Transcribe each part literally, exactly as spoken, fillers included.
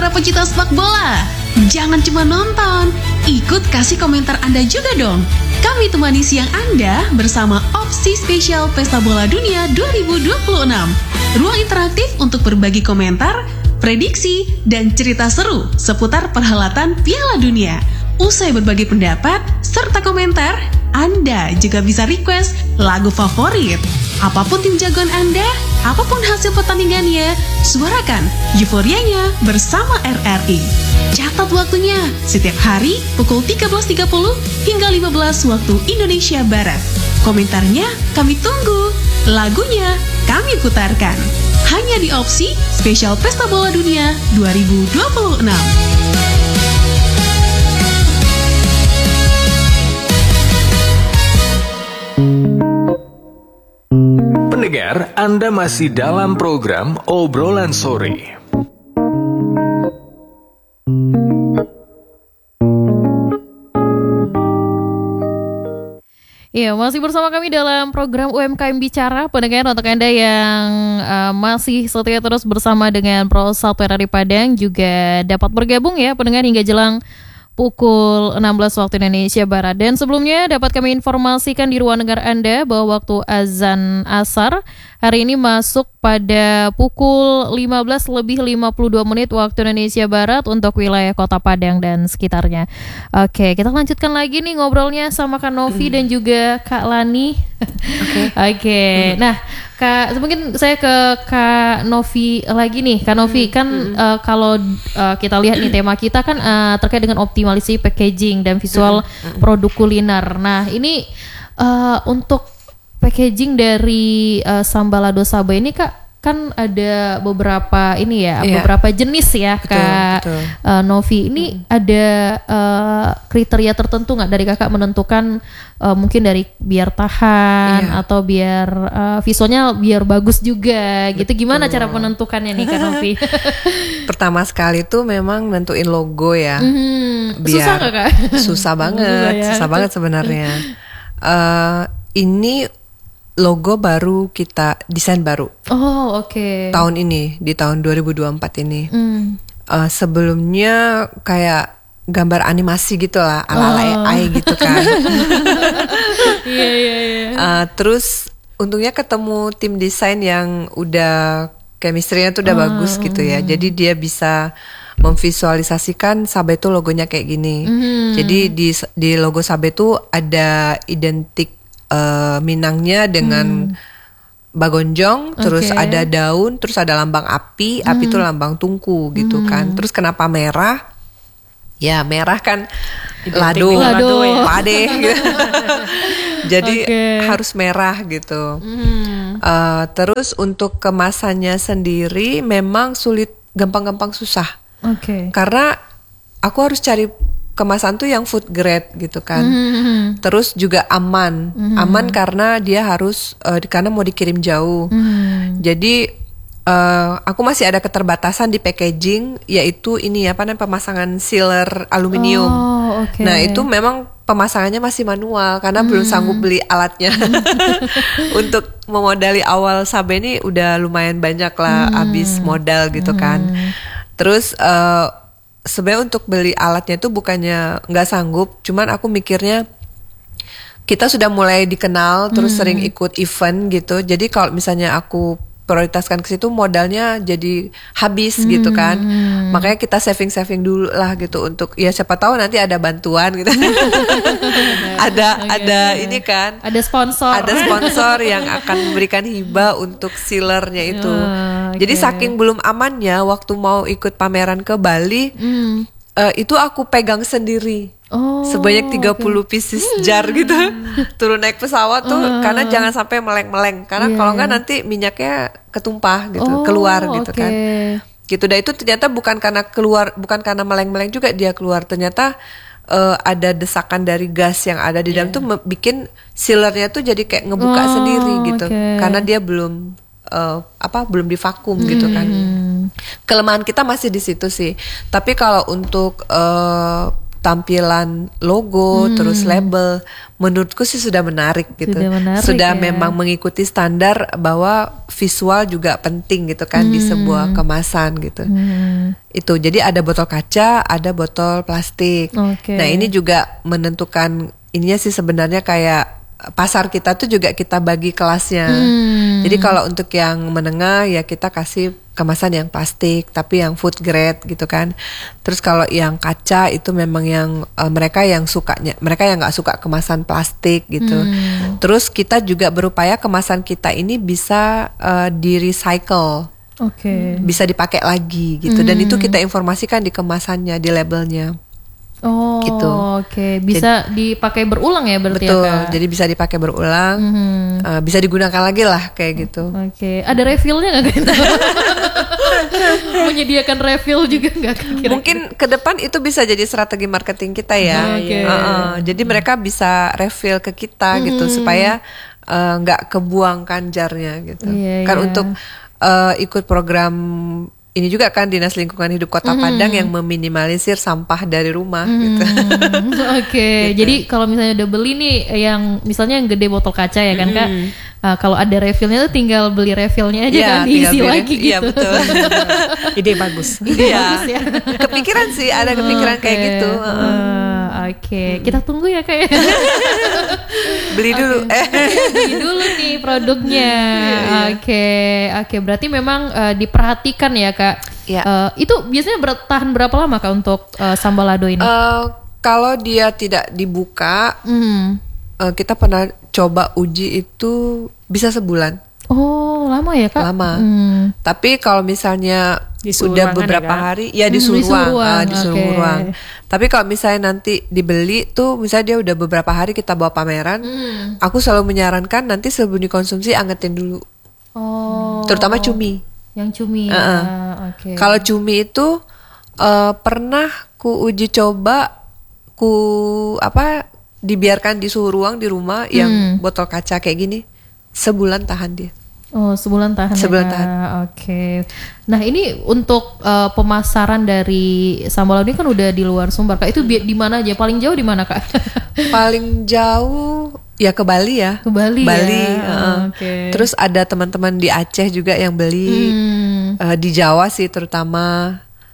para pecinta sepak bola. Jangan cuma nonton, ikut kasih komentar Anda juga dong. Kami temani siang Anda bersama Opsi Spesial Pesta Bola Dunia dua ribu dua puluh enam. Ruang interaktif untuk berbagi komentar, prediksi, dan cerita seru seputar perhelatan Piala Dunia. Usai berbagi pendapat serta komentar, Anda juga bisa request lagu favorit. Apapun tim jagoan Anda, apapun hasil pertandingannya, suarakan euforianya bersama R R I. Catat waktunya, setiap hari pukul tiga belas tiga puluh hingga lima belas waktu Indonesia Barat. Komentarnya kami tunggu, lagunya kami putarkan. Hanya di Opsi Spesial Pesta Bola Dunia dua ribu dua puluh enam. Pendengar, Anda masih dalam program Obrolan Sore. Ya, masih bersama kami dalam program U M K M Bicara. Pendengar, untuk Anda yang uh, masih setia terus bersama dengan Pro satu R R I Padang juga dapat bergabung ya pendengar hingga jelang pukul enam belas waktu Indonesia Barat. Dan sebelumnya dapat kami informasikan di ruang dengar Anda bahwa waktu azan asar hari ini masuk pada pukul lima belas lebih lima puluh dua menit waktu Indonesia Barat untuk wilayah Kota Padang dan sekitarnya. Oke, kita lanjutkan lagi nih ngobrolnya sama Kak Novi hmm. dan juga Kak Lani. Oke. Oke. Hmm. Nah, Kak, mungkin saya ke Kak Novi lagi nih. Kak Novi, hmm. kan hmm. Uh, kalau uh, kita lihat nih tema kita kan uh, terkait dengan optimalisasi packaging dan visual hmm. produk kuliner. Nah, ini uh, untuk packaging dari uh, Sambalado Saba ini Kak, kan ada beberapa ini ya, yeah. beberapa jenis ya, betul, Kak betul. Uh, Novi. Ini hmm. ada uh, kriteria tertentu nggak dari Kakak menentukan uh, mungkin dari biar tahan yeah. atau biar uh, visualnya biar bagus juga, betul. Gitu. Gimana cara menentukannya nih Kak Novi? Pertama sekali tuh memang nentuin logo ya. Mm-hmm. Biar susah nggak Kak? Susah banget, susah, ya. susah banget sebenarnya. Uh, ini logo baru kita desain baru. Oh, oke. Okay. Tahun ini, di tahun dua ribu dua puluh empat ini. Mm. Uh, sebelumnya kayak gambar animasi gitu lah, ala-ala oh. A I gitu kan. Iya, iya, iya. Terus untungnya ketemu tim desain yang udah chemistry-nya tuh udah oh. bagus gitu ya. Jadi dia bisa memvisualisasikan Saba itu logonya kayak gini. Mm. Jadi di di logo Saba itu ada identik Uh, Minangnya dengan hmm. bagonjong, okay. terus ada daun, terus ada lambang api, hmm. api itu lambang tungku gitu hmm. kan. Terus kenapa merah? Ya merah kan lado, lado, ya. Pade gitu. Jadi okay. harus merah gitu. Hmm. Uh, terus untuk kemasannya sendiri memang sulit, gampang-gampang susah. Okay. Karena aku harus cari kemasan tuh yang food grade gitu kan, mm-hmm. terus juga aman, mm-hmm. aman karena dia harus uh, karena mau dikirim jauh, mm-hmm. jadi uh, aku masih ada keterbatasan di packaging, yaitu ini apa namanya pemasangan sealer aluminium. Oh, okay. Nah itu memang pemasangannya masih manual karena mm-hmm. belum sanggup beli alatnya. Untuk memodali awal Saba ini udah lumayan banyak lah, mm-hmm. habis modal gitu mm-hmm. kan. Terus uh, sebenarnya untuk beli alatnya itu bukannya nggak sanggup, cuman aku mikirnya kita sudah mulai dikenal, terus hmm. sering ikut event gitu. Jadi kalau misalnya aku prioritaskan ke situ modalnya jadi habis hmm. gitu kan. Makanya kita saving-saving dulu lah gitu untuk ya siapa tahu nanti ada bantuan gitu. ada okay. ada ini kan. Ada sponsor. Ada sponsor yang akan memberikan hibah untuk sealernya itu. Oh, okay. Jadi saking belum amannya waktu mau ikut pameran ke Bali, hmm. uh, itu aku pegang sendiri. Oh, sebanyak tiga puluh okay. pieces jar gitu. Turun naik pesawat tuh uh, karena jangan sampai meleng-meleng. Karena yeah, kalau enggak nanti minyaknya ketumpah gitu, oh, keluar gitu okay. kan. Gitu. Dan itu ternyata bukan karena keluar, bukan karena meleng-meleng juga dia keluar. Ternyata uh, ada desakan dari gas yang ada di dalam yeah. tuh me- bikin sealernya tuh jadi kayak ngebuka oh, sendiri gitu. Okay. Karena dia belum uh, apa belum divakum hmm. gitu kan. Kelemahan kita masih di situ sih. Tapi kalau untuk uh, tampilan logo, hmm. terus label, menurutku sih sudah menarik gitu. Sudah, menarik, sudah ya. memang mengikuti standar bahwa visual juga penting gitu kan hmm. di sebuah kemasan gitu. Hmm. Itu jadi ada botol kaca, ada botol plastik. Okay. Nah ini juga menentukan ininya sih sebenarnya kayak pasar kita tuh juga kita bagi kelasnya. Hmm. Jadi kalau untuk yang menengah ya kita kasih kemasan yang plastik tapi yang food grade gitu kan. Terus kalau yang kaca itu memang yang uh, mereka yang sukanya, mereka yang nggak suka kemasan plastik gitu. Hmm. Terus kita juga berupaya kemasan kita ini bisa uh, di recycle. Oke. Okay. Bisa dipakai lagi gitu. Hmm. Dan itu kita informasikan di kemasannya, di labelnya. Oh, gitu. Oke, okay. Bisa jadi, dipakai berulang ya berarti betul, ya, Kak? Jadi bisa dipakai berulang, mm-hmm. uh, bisa digunakan lagi lah kayak gitu. Oke, okay. Ada refillnya nggak gitu? Menyediakan refill juga nggak? Mungkin ke depan itu bisa jadi strategi marketing kita ya. Okay. Uh, uh, jadi mereka bisa refill ke kita mm-hmm. gitu supaya nggak uh, kebuang kan jarnya gitu. Yeah, kan yeah. untuk uh, ikut program ini juga kan Dinas Lingkungan Hidup Kota mm-hmm. Padang yang meminimalisir sampah dari rumah mm-hmm. gitu. Oke, okay. gitu. Jadi kalau misalnya udah beli nih yang misalnya yang gede botol kaca ya kan mm-hmm. Kak, uh, kalau ada refillnya tuh tinggal beli refillnya aja ya, kan diisi lagi gitu. Iya betul. Ide bagus. Ide ya. bagus ya. Kepikiran sih, ada kepikiran okay. kayak gitu. Uh, uh, Oke, okay. hmm. kita tunggu ya Kak. Beli dulu. Okay. Eh. Beli dulu nih produknya. Oke, okay. oke. Okay. Berarti memang uh, diperhatikan ya Kak. Ya. Uh, itu biasanya bertahan berapa lama Kak untuk uh, sambal lado ini? Uh, kalau dia tidak dibuka, mm. uh, kita pernah coba uji itu bisa sebulan. Oh, lama ya Kak? Lama. Hmm. Tapi kalau misalnya disuruh udah beberapa ya, hari, ya disuruh hmm, disuruh ruang, uh, disuruh okay. ruang. Tapi kalau misalnya nanti dibeli tuh, misalnya dia udah beberapa hari kita bawa pameran, hmm. aku selalu menyarankan nanti sebelum dikonsumsi angetin dulu. Oh. Terutama cumi. Yang cumi. Uh-uh. Ya. Okay. Kalau cumi itu uh, pernah ku uji coba, ku apa dibiarkan di suhu ruang di rumah hmm. yang botol kaca kayak gini, sebulan tahan dia. Oh, sebulan tahan. Sebulan ya. tahan. Oke. Okay. Nah, ini untuk uh, pemasaran dari sambal lado ini kan udah di luar Sumbar, Kak. Itu di mana aja? Paling jauh di mana, Kak? Paling jauh ya ke Bali ya. Ke Bali. Bali. Ya? Uh, okay. Terus ada teman-teman di Aceh juga yang beli. Hmm. Uh, di Jawa sih terutama.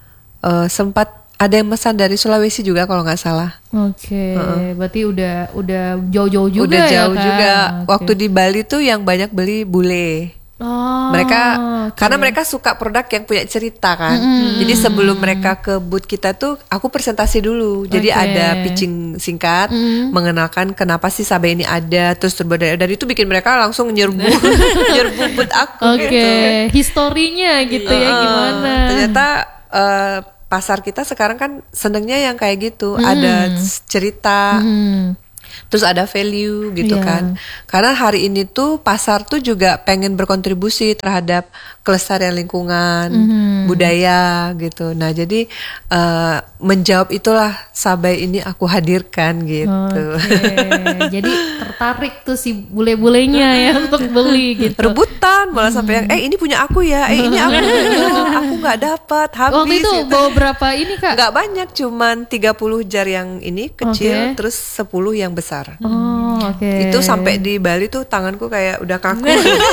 Uh, sempat ada yang pesan dari Sulawesi juga kalau nggak salah. Oke, okay. uh-uh. Berarti udah udah jauh-jauh juga udah ya, jauh Kak? juga. Okay. Waktu di Bali tuh yang banyak beli bule. Oh, mereka okay. karena mereka suka produk yang punya cerita kan. Mm-hmm. Jadi sebelum mereka ke booth kita tuh aku presentasi dulu. Jadi okay. ada pitching singkat mm-hmm. mengenalkan kenapa sih Sabe ini ada, terus terbuat dari, dari itu bikin mereka langsung nyerbu nyerbu booth aku okay. gitu. Historinya gitu ya uh, gimana. Ternyata uh, pasar kita sekarang kan senengnya yang kayak gitu, mm. ada cerita. Mm. Terus ada value gitu yeah. kan. Karena hari ini tuh pasar tuh juga pengen berkontribusi terhadap kelestarian lingkungan, mm-hmm. budaya gitu. Nah jadi uh, menjawab itulah Sabai ini aku hadirkan gitu. Okay. Jadi tertarik tuh si bule-bulenya ya untuk beli gitu. Rebutan malah hmm. sampai yang eh ini punya aku ya, eh ini aku ya, aku nggak dapat habis. Waktu itu gitu. Bawa berapa ini Kak? Nggak banyak, cuman tiga puluh jar yang ini kecil, okay. terus sepuluh yang besar. Oh, oke. Okay. Itu sampai di Bali tuh tanganku kayak udah kaku.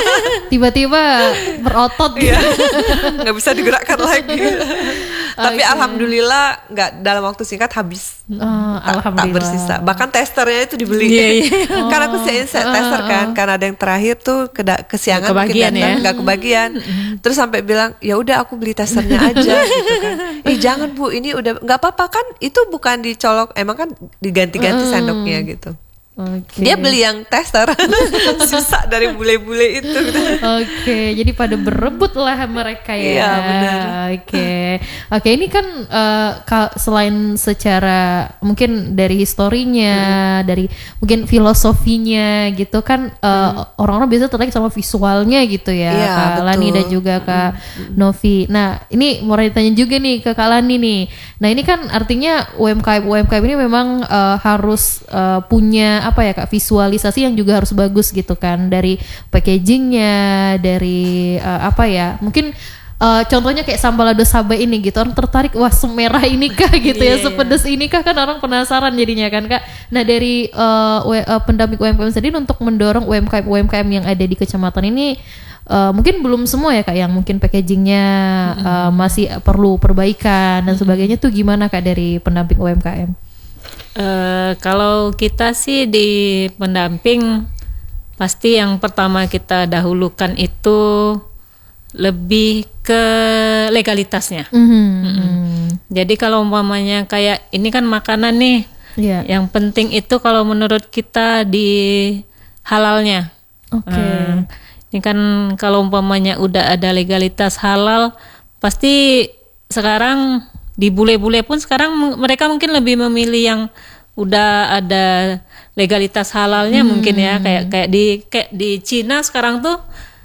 Tiba-tiba berotot gitu. Nggak bisa digerakkan lagi. Tapi okay. alhamdulillah nggak dalam waktu singkat habis. Oh, tak, tak bersisa. Bahkan testernya itu dibeli. Yeah, yeah. Oh. Karena aku saya tester kan, uh, karena ada yang terakhir tuh keda- kesiangan kebagian mungkin datang, ya. Gak kebagian. Terus sampai bilang ya udah aku beli testernya aja gitu kan. Eh jangan Bu, ini udah nggak apa-apa kan? Itu bukan dicolok, emang kan diganti-ganti sendoknya gitu. Okay. Dia beli yang tester sisa dari bule-bule itu. Oke, okay, jadi pada berebut lah mereka ya. Iya benar. Oke, okay. oke okay, ini kan uh, selain secara mungkin dari historinya, hmm. dari mungkin filosofinya gitu kan, uh, hmm. orang-orang biasa tertarik sama visualnya gitu ya, iya, Kak betul. Lani dan juga Kak hmm. Novi. Nah ini mau ditanya juga nih ke Kak Lani nih. Nah ini kan artinya U M K M U M K M ini memang uh, harus uh, punya apa ya Kak, visualisasi yang juga harus bagus gitu kan, dari packagingnya, dari uh, apa ya, mungkin uh, contohnya kayak sambal lado Sabah ini gitu, orang tertarik, wah semerah ini kah gitu ya, sepedes ini kah, kan orang penasaran jadinya kan Kak. Nah dari uh, w- uh, pendamping U M K M sendiri untuk mendorong U M K M U M K M yang ada di kecamatan ini, uh, mungkin belum semua ya Kak, yang mungkin packagingnya mm-hmm. uh, masih perlu perbaikan dan sebagainya, tuh gimana Kak dari pendamping U M K M? Uh, kalau kita sih di pendamping, pasti yang pertama kita dahulukan itu lebih ke legalitasnya. Mm-hmm. Mm-hmm. Jadi kalau umpamanya kayak ini kan makanan nih, yeah. yang penting itu kalau menurut kita di halalnya. Oke. Okay. Uh, ini kan kalau umpamanya udah ada legalitas halal, pasti sekarang di bule-bule pun sekarang mereka mungkin lebih memilih yang udah ada legalitas halalnya hmm. mungkin ya, kayak kayak di kayak di Cina sekarang tuh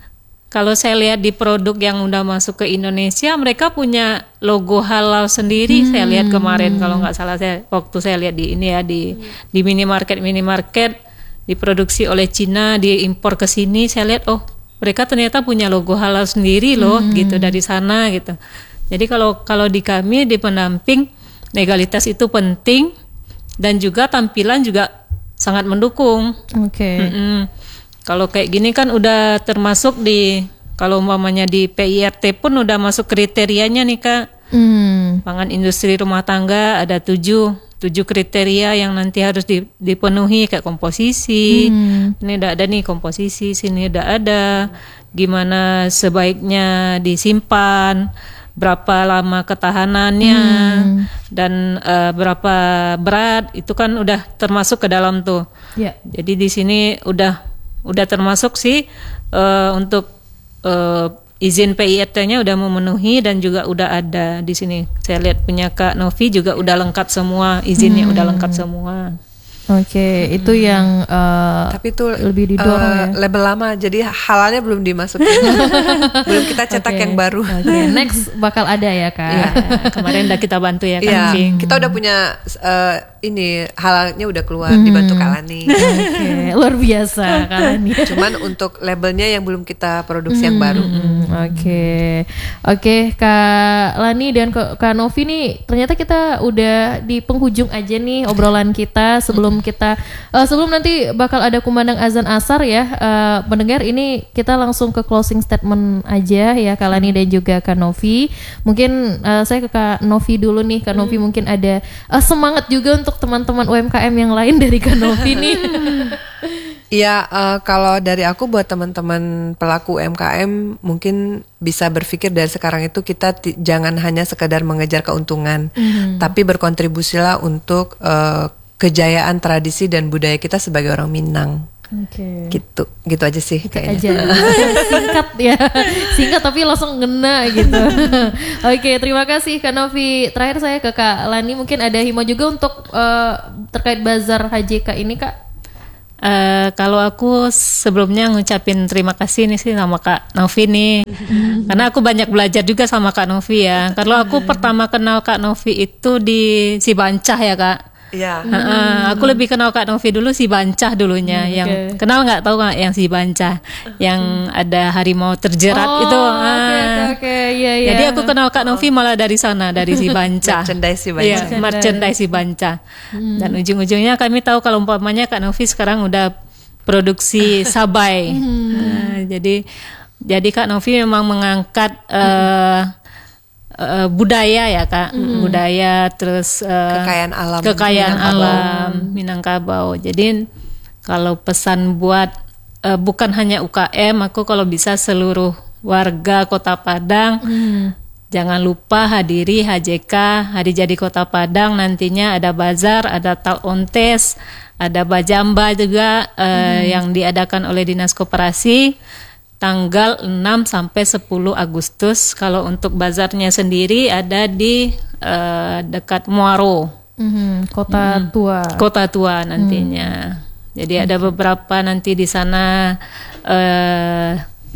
kalau saya lihat di produk yang udah masuk ke Indonesia, mereka punya logo halal sendiri. Hmm. Saya lihat kemarin kalau nggak salah, saya waktu saya lihat di ini ya di hmm. di minimarket minimarket diproduksi oleh Cina, diimpor ke sini, saya lihat oh mereka ternyata punya logo halal sendiri loh hmm. gitu dari sana gitu. Jadi kalau kalau di kami di pendamping, legalitas itu penting dan juga tampilan juga sangat mendukung. Oke. Okay. Kalau kayak gini kan udah termasuk di, kalau umpamanya di P I R T pun udah masuk kriterianya nih Kak. Mm. Pangan industri rumah tangga ada tujuh tujuh kriteria yang nanti harus dipenuhi, kayak komposisi. Mm. Ini udah ada nih komposisi, sini udah ada. Gimana sebaiknya disimpan, berapa lama ketahanannya, hmm. dan uh, berapa berat, itu kan udah termasuk ke dalam tuh. Yeah. Jadi di sini udah udah termasuk sih uh, untuk uh, izin P I R T-nya udah memenuhi dan juga udah ada di sini. Saya lihat punya Kak Novi juga udah lengkap semua, izinnya hmm. udah lengkap semua. Oke, okay, hmm. itu yang uh, tapi itu lebih didorong uh, ya. Label lama, jadi halalnya belum dimasukin, belum kita cetak okay. yang baru. Okay. Next bakal ada ya Kak. Ya, kemarin udah kita bantu ya Kak. Ya, kita udah punya uh, ini halalnya udah keluar, hmm. dibantu Kak Lani. Oke, okay. Luar biasa Kak Lani. Cuman untuk labelnya yang belum kita produksi hmm. yang baru. Oke, hmm. oke okay. okay, Kak Lani dan Kak Novi nih, ternyata kita udah di penghujung aja nih obrolan kita. Sebelum kita uh, sebelum nanti bakal ada kumandang azan asar ya, uh, pendengar, ini kita langsung ke closing statement aja ya Kak Lani dan juga Kak Novi. Mungkin uh, saya ke Kak Novi dulu nih. Kak Novi hmm. mungkin ada uh, semangat juga untuk teman-teman U M K M yang lain dari Kak Novi nih. Iya, uh, kalau dari aku buat teman-teman pelaku U M K M mungkin bisa berpikir dari sekarang itu kita t- jangan hanya sekedar mengejar keuntungan, hmm. tapi berkontribusilah untuk uh, kejayaan tradisi dan budaya kita sebagai orang Minang. Oke. Okay. Gitu, gitu aja sih gitu kayaknya. Aja. Singkat ya, singkat tapi langsung ngena gitu. Oke, okay, terima kasih Kak Novi. Terakhir saya ke Kak Lani, mungkin ada hima juga untuk uh, terkait bazar H J K ini Kak. Uh, kalau aku sebelumnya ngucapin terima kasih nih sih sama Kak Novi nih, karena aku banyak belajar juga sama Kak Novi ya. Kalau aku pertama kenal Kak Novi itu di Sibancah ya Kak. Iya. Hmm. Uh, aku lebih kenal Kak Novi dulu si Bancah dulunya, hmm, yang okay. kenal nggak tahu nggak yang si Bancah, yang ada harimau terjerat oh, itu. Oke okay, oke. Okay, yeah, yeah. Jadi aku kenal Kak Novi malah dari sana, dari si Bancah. Merchandise si Bancah. Iya, merchandise si Bancah. Hmm. Dan ujung-ujungnya kami tahu kalau umpamanya Kak Novi sekarang udah produksi sabai. Hmm. Nah, jadi jadi Kak Novi memang mengangkat. Uh, Uh, budaya ya Kak, mm. budaya terus uh, kekayaan alam, kekayaan Minangkabau. alam Minangkabau. Jadi kalau pesan buat uh, bukan hanya U K M, aku kalau bisa seluruh warga Kota Padang, mm. jangan lupa hadiri H J K, Hari Jadi Kota Padang. Nantinya ada bazar, ada talontes, ada bajamba juga uh, mm. yang diadakan oleh Dinas Koperasi. Tanggal enam sampai sepuluh Agustus. Kalau untuk bazarnya sendiri ada di uh, dekat Muaro, mm-hmm, Kota mm, Tua. Kota Tua nantinya. Mm. Jadi ada beberapa nanti di sana uh,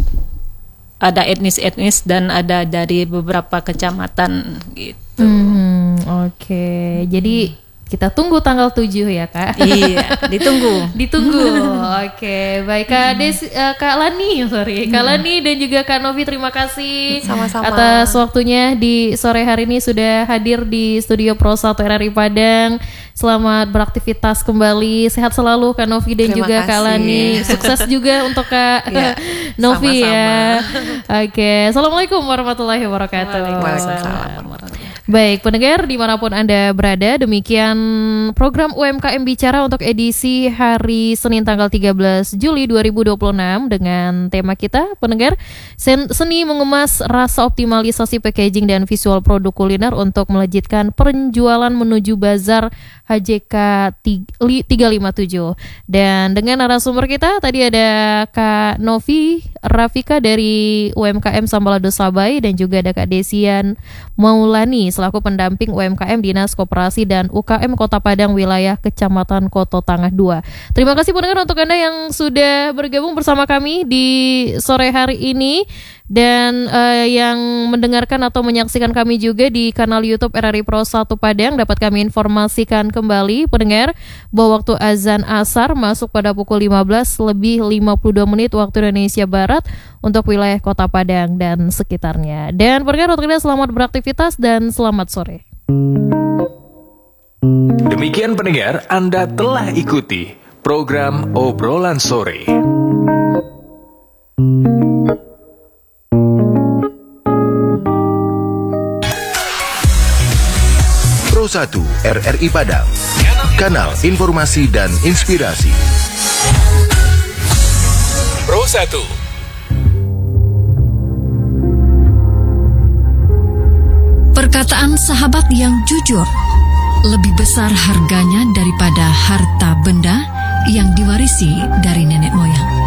ada etnis-etnis dan ada dari beberapa kecamatan gitu. Mm, Oke, okay. mm. Jadi kita tunggu tanggal tujuh ya Kak. Iya, ditunggu. Ditunggu. Oke, baik Kak Des, uh, Kak Lani, sorry, Kak Lani dan juga Kak Novi, terima kasih sama-sama atas waktunya di sore hari ini sudah hadir di studio Pro satu R R I Padang. Selamat beraktivitas kembali, sehat selalu Kak Novi dan terima juga kasih. Kak Lani. Sukses juga untuk Kak ya, Novi sama-sama. ya. Oke, assalamualaikum warahmatullahi wabarakatuh. Waalaikumsalam. Baik, pendengar dimanapun Anda berada, demikian program U M K M Bicara untuk edisi hari Senin tanggal tiga belas Juli dua ribu dua puluh enam dengan tema kita, pendengar, sen- seni mengemas rasa optimalisasi packaging dan visual produk kuliner untuk melejitkan penjualan menuju bazar H J K tiga lima tujuh. Dan dengan narasumber kita tadi ada Kak Novi Rafika dari U M K M Sambalado Sabai dan juga ada Kak Desian Maulani selaku pendamping U M K M Dinas Koperasi dan U K M Kota Padang wilayah Kecamatan Koto Tangah dua. Terima kasih pendengar untuk Anda yang sudah bergabung bersama kami di sore hari ini dan uh, yang mendengarkan atau menyaksikan kami juga di kanal YouTube R R I Pro satu Padang. Dapat kami informasikan kembali pendengar bahwa waktu azan asar masuk pada pukul lima belas lebih lima puluh dua menit waktu Indonesia Barat untuk wilayah Kota Padang dan sekitarnya. Dan pendengar untuk Anda selamat beraktivitas dan selamat sore. Demikian pendengar, Anda telah ikuti program Obrolan Sore. Pro satu R R I Padang, kanal informasi dan inspirasi. Pro satu. Perkataan sahabat yang jujur lebih besar harganya daripada harta benda yang diwarisi dari nenek moyang.